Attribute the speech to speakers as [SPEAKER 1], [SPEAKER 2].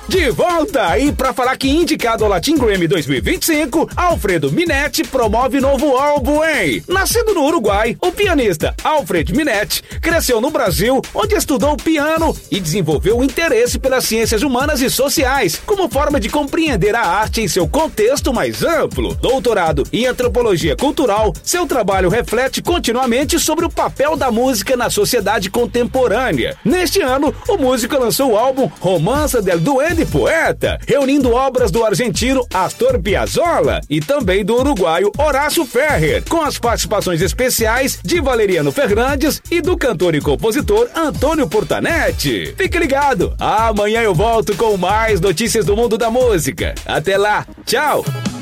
[SPEAKER 1] De volta! E pra falar que indicado ao Latin Grammy 2025, Alfredo Minetti promove novo álbum, hein? Nascido no Uruguai, o pianista Alfred Minetti cresceu no Brasil, onde estudou piano e desenvolveu o interesse pelas ciências humanas e sociais, como forma de compreender a arte em seu contexto mais amplo. Doutorado em antropologia cultural, seu trabalho reflete continuamente sobre o papel da música na sociedade contemporânea. Neste ano, o músico lançou o álbum Romanza del Duende Poeta, reunindo obras do argentino Astor Piazzolla e também do uruguaio Horácio Ferrer, com as participações especiais de Valeriano Fernandes e do cantor e compositor Antônio Portanetti. Fique ligado, amanhã eu volto com mais notícias do mundo da música. Até lá, tchau!